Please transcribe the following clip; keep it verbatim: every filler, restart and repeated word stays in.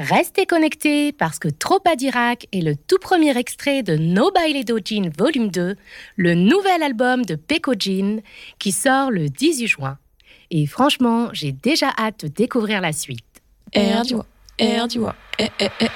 Restez connectés parce que Tropa Dirac est le tout premier extrait de No Baile Dojin volume deux, le nouvel album de Peco Jean qui sort le dix-huit juin. Et franchement, j'ai déjà hâte de découvrir la suite. R du roi, R du roi, eh, eh, eh,